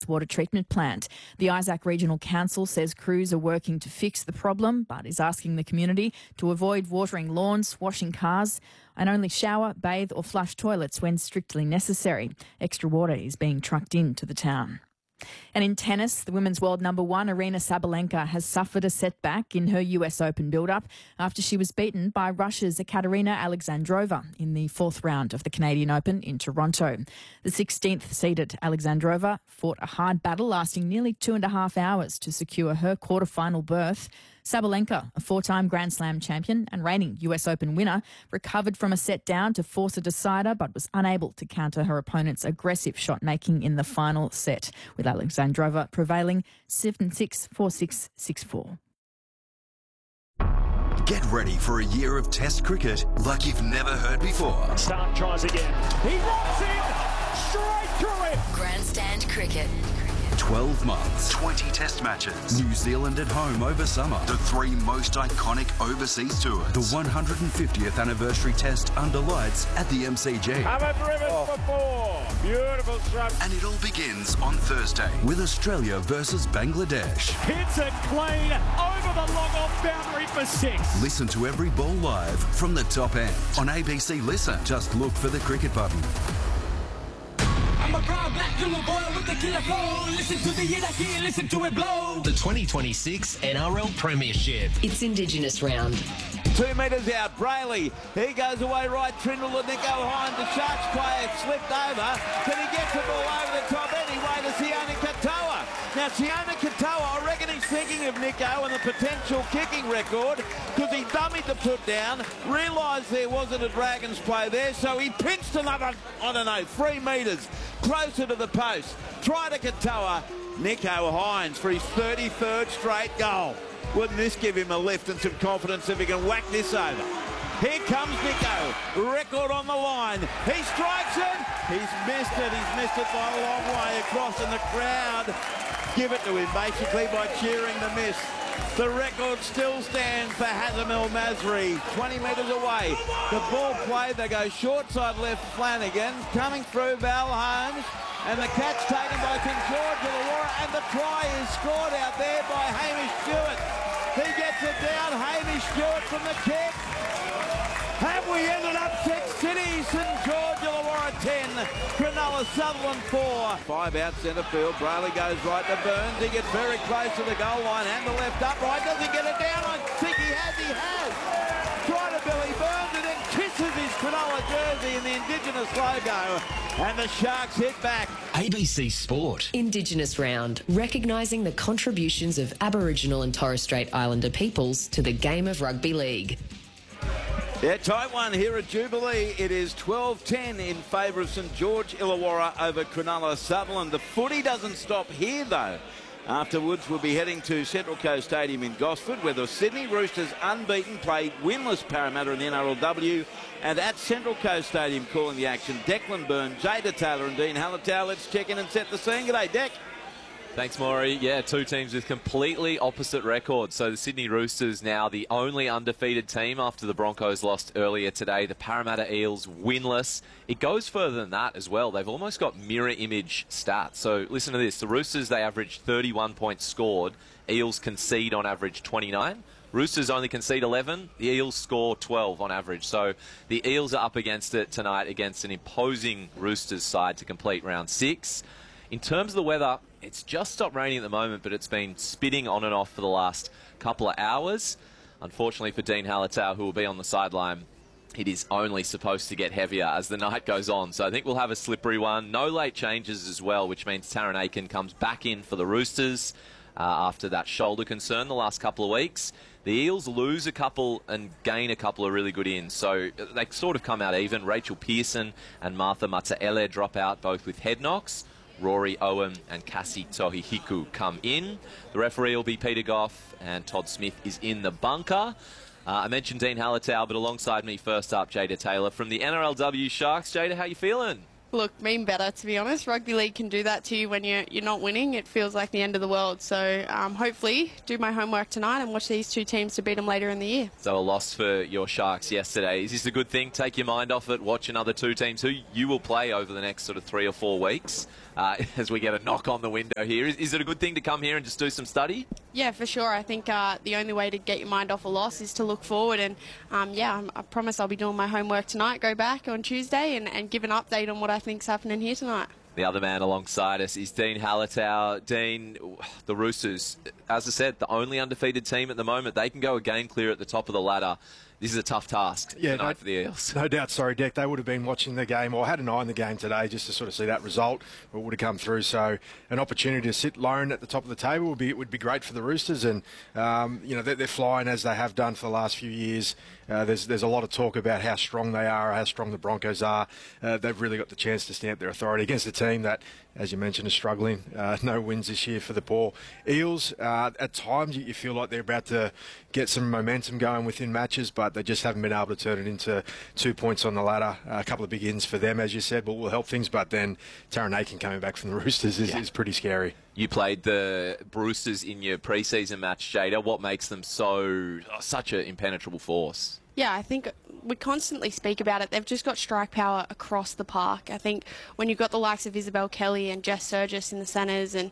wastewater treatment plant. The Isaac Regional Council says crews are working to fix the problem, but is asking the community to avoid watering lawns, washing cars, and only shower, bathe or flush toilets when strictly necessary. Extra water is being trucked into the town. And in tennis, the women's world number one, Aryna Sabalenka, has suffered a setback in her US Open build-up after she was beaten by Russia's Ekaterina Alexandrova in the fourth round of the Canadian Open in Toronto. The 16th-seeded Alexandrova fought a hard battle lasting nearly 2.5 hours to secure her quarter-final berth. Sabalenka, a four-time Grand Slam champion and reigning US Open winner, recovered from a set down to force a decider but was unable to counter her opponent's aggressive shot-making in the final set, with Alexandrova prevailing 7-6, 4-6, 6-4. Get ready for a year of Test cricket like you've never heard before. Stark tries again. He rocks in straight through it. Grandstand cricket. 12 months, 20 Test matches, New Zealand at home over summer, the three most iconic overseas tours, the 150th anniversary Test under lights at the MCG. Have it driven for four. Beautiful stroke. And it all begins on Thursday with Australia versus Bangladesh. Hits it clean over the long-off boundary for six. Listen to every ball live from the top end on ABC Listen. Just look for the cricket button. I'm a proud black little boy with the killer flow. Listen to the hit I hear, listen to it blow. The 2026 NRL Premiership. It's Indigenous round. 2 metres out, Brayley. He goes away right, Trindle to Nico Hine. The Sharks player slipped over. Can he get the ball over the top anyway to Sione Katoa? Now, Sione Katoa, I reckon he's thinking of Nico and the potential kicking record because he dummied the put down, realised there wasn't a Dragons play there, so he pinched another, 3 metres closer to the post. Try to Katoa. Nico Hines for his 33rd straight goal. Wouldn't this give him a lift and some confidence if he can whack this over? Here comes Nico. Record on the line. He strikes it. He's missed it. He's missed it by a long way across, and the crowd give it to him basically by cheering the miss. The record still stands for Hazem El Masri, 20 metres away. The ball play, they go short side left, Flanagan, coming through Val Holmes, and the catch taken by St George Illawarra, and the try is scored out there by Hamish Stewart. He gets it down, Hamish Stewart from the kick. Have we ended up 6 City, St George Illawarra 10, Cronulla Sutherland 4. 5 out centre field, Brayley goes right to Burns, he gets very close to the goal line and the left upright, does he get it down? I think he has. Try to Billy Burns and then kisses his Cronulla jersey in the Indigenous logo, and the Sharks hit back. ABC Sport. Indigenous round, recognising the contributions of Aboriginal and Torres Strait Islander peoples to the game of rugby league. Yeah, tight one here at Jubilee. It is 12-10 in favour of St George Illawarra over Cronulla Sutherland. The footy doesn't stop here, though. Afterwards, we'll be heading to Central Coast Stadium in Gosford, where the Sydney Roosters, unbeaten, played winless Parramatta in the NRLW. And at Central Coast Stadium, calling the action, Declan Byrne, Jada Taylor and Dean Hallertau. Let's check in and set the scene. G'day, Deck. Thanks, Maury. Yeah, two teams with completely opposite records. So the Sydney Roosters now the only undefeated team after the Broncos lost earlier today. The Parramatta Eels winless. It goes further than that as well. They've almost got mirror image stats. So listen to this. The Roosters, they average 31 points scored. Eels concede on average 29. Roosters only concede 11. The Eels score 12 on average. So the Eels are up against it tonight against an imposing Roosters side to complete round 6. In terms of the weather, it's just stopped raining at the moment, but it's been spitting on and off for the last couple of hours. Unfortunately for Dean Hallertau, who will be on the sideline, it is only supposed to get heavier as the night goes on. So I think we'll have a slippery one. No late changes as well, which means Taryn Aiken comes back in for the Roosters after that shoulder concern the last couple of weeks. The Eels lose a couple and gain a couple of really good ins. So they sort of come out even. Rachel Pearson and Martha Mata'ele drop out, both with head knocks. Rory Owen and Cassie Tohihiku come in. The referee will be Peter Goff, and Todd Smith is in the bunker. I mentioned Dean Hallertau, but alongside me first up, Jada Taylor from the NRLW Sharks. Jada, how you feeling? Look, mean better, to be honest. Rugby league can do that to you when you're not winning. It feels like the end of the world. So hopefully do my homework tonight and watch these two teams to beat them later in the year. So a loss for your Sharks yesterday. Is this a good thing? Take your mind off it. Watch another two teams who you will play over the next sort of 3 or 4 weeks as we get a knock on the window here. Is it a good thing to come here and just do some study? Yeah, for sure. I think the only way to get your mind off a loss is to look forward. And, I promise I'll be doing my homework tonight, go back on Tuesday and give an update on what I think's happening here tonight. The other man alongside us is Dean Hallertau. Dean, the Roosters, as I said, the only undefeated team at the moment. They can go a game clear at the top of the ladder. This is a tough task tonight for the Eels. No doubt, sorry, Deck. They would have been watching the game, or had an eye on the game today just to sort of see that result. It would have come through. So an opportunity to sit lone at the top of the table would be great for the Roosters. And, they're flying as they have done for the last few years. There's a lot of talk about how strong they are, how strong the Broncos are. They've really got the chance to stamp their authority against a team that, as you mentioned, is struggling. No wins this year for the poor Eels. At times you feel like they're about to get some momentum going within matches, but they just haven't been able to turn it into 2 points on the ladder. A couple of big ins for them, as you said, but will help things. But then Taran Aitken coming back from the Roosters is pretty scary. You played the Roosters in your pre-season match, Jada. What makes them such an impenetrable force? Yeah, I think we constantly speak about it. They've just got strike power across the park. I think when you've got the likes of Isabel Kelly and Jess Surgis in the centres and,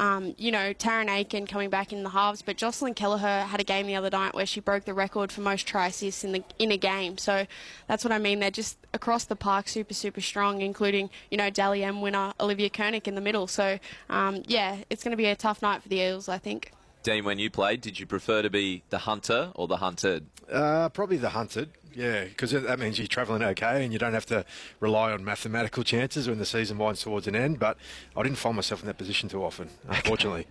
Taran Aitken coming back in the halves, but Jocelyn Kelleher had a game the other night where she broke the record for most try-assists in a game. So that's what I mean. They're just across the park super, super strong, including, Dally M winner Olivia Koenig in the middle. So, it's going to be a tough night for the Eels, I think. Dean, when you played, did you prefer to be the hunter or the hunted? Probably the hunted, yeah, because that means you're travelling okay and you don't have to rely on mathematical chances when the season winds towards an end. But I didn't find myself in that position too often, unfortunately.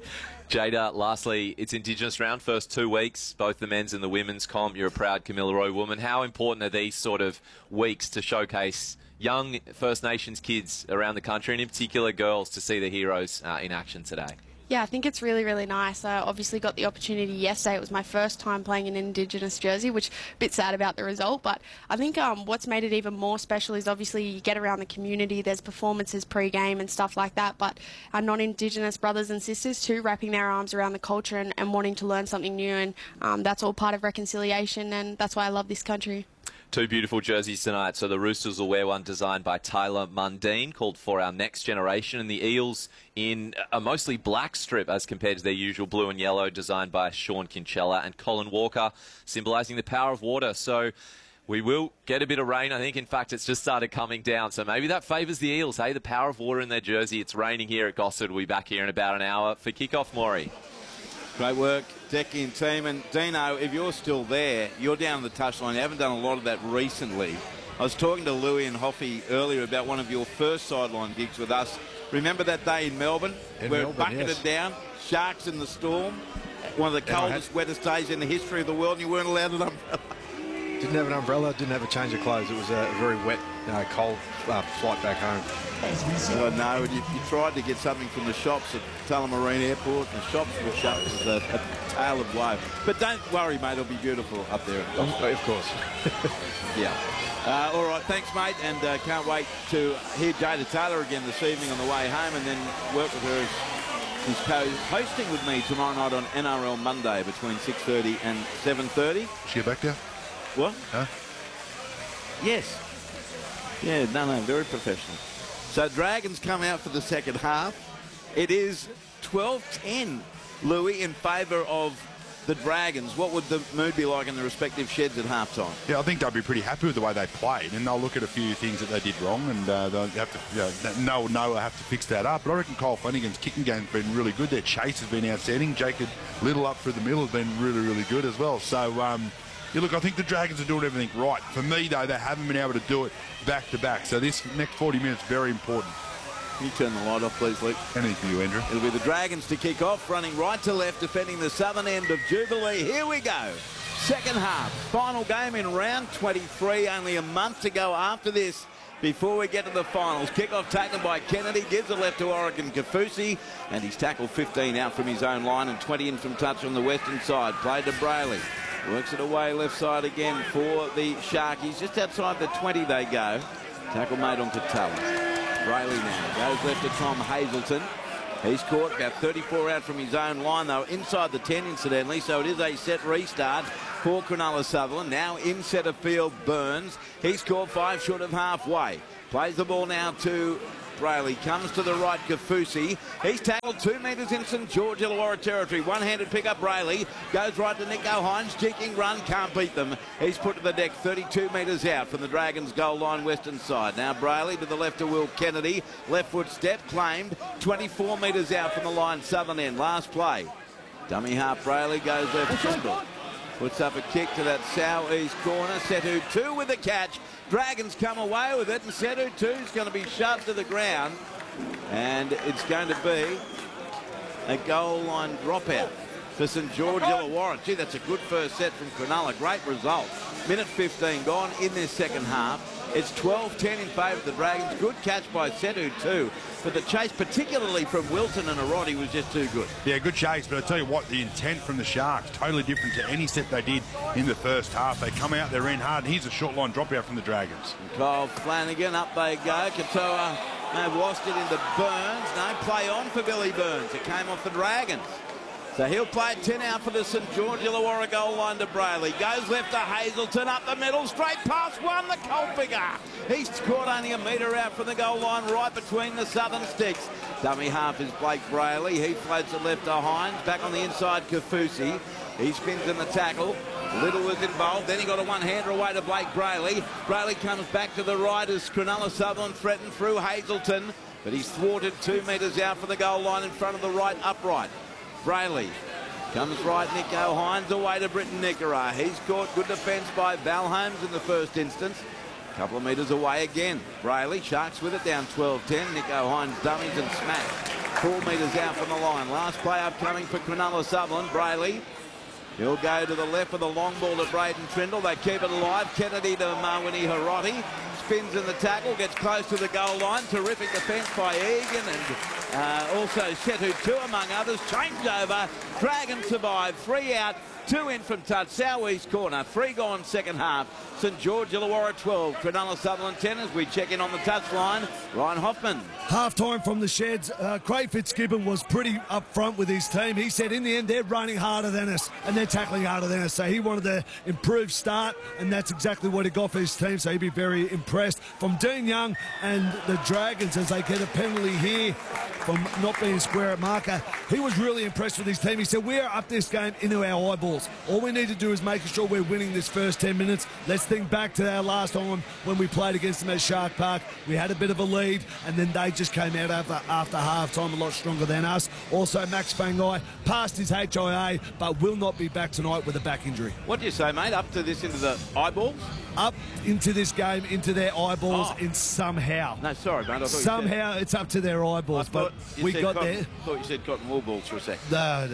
Jada, lastly, it's Indigenous round, first 2 weeks, both the men's and the women's comp. You're a proud Camilla Roy woman. How important are these sort of weeks to showcase young First Nations kids around the country, and in particular girls, to see the heroes in action today? Yeah, I think it's really, really nice. I obviously got the opportunity yesterday. It was my first time playing an Indigenous jersey, which a bit sad about the result. But I think what's made it even more special is obviously you get around the community. There's performances pre-game and stuff like that. But our non-Indigenous brothers and sisters too, wrapping their arms around the culture and wanting to learn something new. And that's all part of reconciliation. And that's why I love this country. 2 beautiful jerseys tonight. So the Roosters will wear one designed by Tyler Mundine called For Our Next Generation, and the Eels in a mostly black strip as compared to their usual blue and yellow, designed by Sean Kinchella and Colin Walker, symbolising the power of water. So we will get a bit of rain. I think, in fact, it's just started coming down. So maybe that favours the Eels. Hey, the power of water in their jersey. It's raining here at Gossard. We'll be back here in about an hour for kickoff, Maury. Great work, Decky and team. And Dino, if you're still there, you're down the touchline. You haven't done a lot of that recently. I was talking to Louis and Hoffy earlier about one of your first sideline gigs with us. Remember that day in Melbourne where it bucketed down? Sharks in the storm. One of the coldest, wettest days in the history of the world, and you weren't allowed an umbrella. Didn't have an umbrella, didn't have a change of clothes. It was a very wet, cold flight back home. Well, no, you tried to get something from the shops at Tullamarine Airport. The shops were shut. It was a tale of woe. But don't worry, mate. It'll be beautiful up there. Of course. Yeah. All right, thanks, mate. And can't wait to hear Jada Taylor again this evening on the way home, and then work with her. She's hosting with me tomorrow night on NRL Monday between 6:30 and 7:30. She get back there? What? Huh? Yes. Yeah, no, very professional. So Dragons come out for the second half. It is 12-10, Louis, in favour of the Dragons. What would the mood be like in the respective sheds at halftime? Yeah, I think they'll be pretty happy with the way they played, and they'll look at a few things that they did wrong, and they'll have to, they'll have to fix that up. But I reckon Kyle Flanagan's kicking game's been really good. Their chase has been outstanding. Jacob Little up through the middle has been really, really good as well. So, yeah, look, I think the Dragons are doing everything right. For me, though, they haven't been able to do it back-to-back. So this next 40 minutes is very important. Can you turn the light off, please, Luke? Anything for you, Andrew. It'll be the Dragons to kick off, running right to left, defending the southern end of Jubilee. Here we go. Second half. Final game in round 23. Only a month to go after this before we get to the finals. Kickoff taken by Kennedy. Gives it left to Oregon Kafusi. And he's tackled 15 out from his own line and 20 in from touch on the western side. Played to Brayley. Works it away left side again for the Sharkies. Just outside the 20 they go. Tackle made on Katoa. Brayley now goes left to Tom Hazelton. He's caught about 34 out from his own line, though, inside the 10 incidentally, so it is a set restart for Cronulla Sutherland. Now in centre field, Burns. He's caught 5 short of halfway. Plays the ball now to Brayley. Comes to the right, Kafusi. He's tackled 2 metres in St George Illawarra territory. One-handed pick up Brayley. Goes right to Nico Hines. Jigging run. Can't beat them. He's put to the deck 32 metres out from the Dragons' goal line western side. Now Brayley to the left of Will Kennedy. Left foot step claimed. 24 metres out from the line southern end. Last play. Dummy half Brayley goes left shoulder. Puts up a kick to that south-east corner. Setu 2 with the catch. Dragons come away with it, and Setu 2 is going to be shoved to the ground. And it's going to be a goal line dropout for St George Illawarra. Gee, that's a good first set from Cronulla. Great result. Minute 15 gone in their second half. It's 12-10 in favour of the Dragons. Good catch by Setu 2. But the chase, particularly from Wilson and Aroti, was just too good. Yeah, good chase, but I tell you what, the intent from the Sharks, totally different to any set they did in the first half. They come out, they're in hard, and here's a short line dropout from the Dragons. And Kyle Flanagan, up they go. Katoa may have lost it into Burns. No play on for Billy Burns. It came off the Dragons. So he'll play 10 out for the St George Illawarra goal line to Brayley. Goes left to Hazelton, up the middle, straight past one, the Colfiger. He's caught only a metre out from the goal line, right between the southern sticks. Dummy half is Blake Brayley. He floats it left to Hines. Back on the inside, Kafusi. He spins in the tackle. Little was involved. Then he got a one-hander away to Blake Brayley. Brayley comes back to the right as Cronulla Sutherland threatened through Hazelton. But he's thwarted 2 metres out from the goal line in front of the right upright. Brayley comes right, Nico Hines away to Britton Nickera. He's caught, good defence by Val Holmes in the first instance. A couple of metres away again. Brayley, Sharks with it down 12-10. Nico Hines dummies and smacks. 4 metres out from the line. Last play upcoming for Cronulla Sutherland. Brayley, he'll go to the left with a long ball to Braden Trindle. They keep it alive. Kennedy to Mawini Haroti. Spins in the tackle, gets close to the goal line. Terrific defence by Egan and also Setu 2 among others. Change over. Dragons survive. 3 out, 2 in from touch. South-east corner. 3 gone second half. St George Illawarra 12. Cronulla Sutherland 10 as we check in on the touchline. Ryan Hoffman. Half-time from the Sheds. Craig Fitzgibbon was pretty up front with his team. He said in the end they're running harder than us and they're tackling harder than us. So he wanted to improve start, and that's exactly what he got for his team. So he'd be very impressed. From Dean Young and the Dragons as they get a penalty here from not being square at marker. He was really impressed with his team. He said, we're up this game into our eyeballs. All we need to do is making sure we're winning this first 10 minutes. Let's think back to our last time when we played against them at Shark Park. We had a bit of a lead, and then they just came out after half-time a lot stronger than us. Also, Max Fangai passed his HIA, but will not be back tonight with a back injury. What do you say, mate? Up to this into the eyeballs? Up into this game, into their eyeballs, in somehow. No, sorry, mate. I thought somehow it's up to their eyeballs, but we got there. I thought you said cotton wool balls for a sec. No.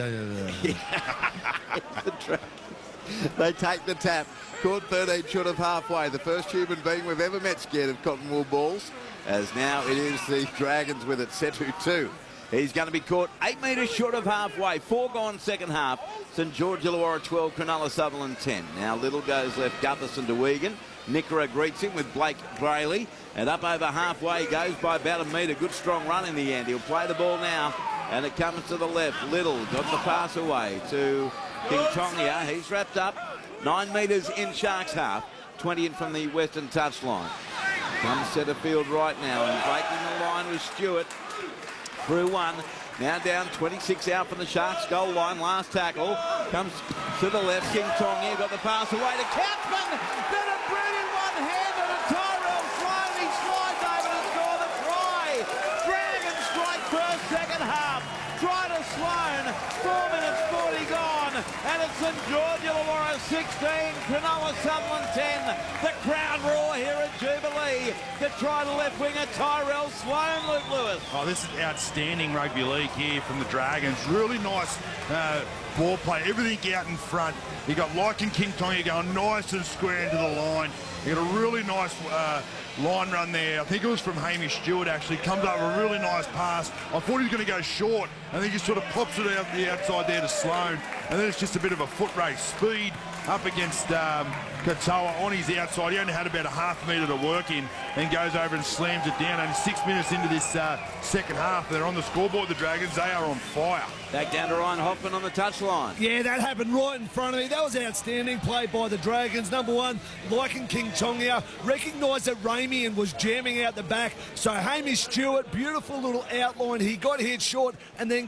They take the tap. Caught 13 short of halfway. The first human being we've ever met scared of cotton wool balls. As now it is the Dragons with it. Setu 2. He's going to be caught 8 metres short of halfway. 4 gone second half. St George Illawarra 12, Cronulla Sutherland 10. Now Little goes left, Gutherson to Wigan. Nickera greets him with Blake Brayley. And up over halfway, goes by about a metre. Good strong run in the end. He'll play the ball now. And it comes to the left. Little got the pass away to King Tongia. He's wrapped up 9 metres in Sharks half. 20 in from the western touchline. Comes centre field right now. And breaking the line with Stewart. Through one. Now down 26 out from the Sharks goal line. Last tackle. Comes to the left. King Tongia got the pass away to Katzman. Then a brilliant one-hander to Tyrell Sloan. He slides over to score the try. Dragons strike first, second half. Try to Sloan. 4 minutes 40 gone. And it's St George Illawarra 16. Cronulla Sutherland 10. The crowd roar here at Jubilee. To try to left winger Tyrell Sloan, Luke Lewis. Oh, this is outstanding rugby league here from the Dragons. Really nice ball play. Everything out in front. You got Lycan King Tongia going nice and square into the line. You got a really nice line run there. I think it was from Hamish Stewart, actually. Comes up with a really nice pass. I thought he was going to go short. I think he sort of pops it out the outside there to Sloan. And then it's just a bit of a foot race. Speed up against Katoa on his outside. He only had about a half metre to work in and goes over and slams it down. Only 6 minutes into this second half. They're on the scoreboard, the Dragons. They are on fire. Back down to Ryan Hoffman on the touchline. Yeah, that happened right in front of me. That was outstanding play by the Dragons. Number one, liking King Tongia, recognised that Ramian was jamming out the back. So Hamish Stewart, beautiful little outline. He got hit short and then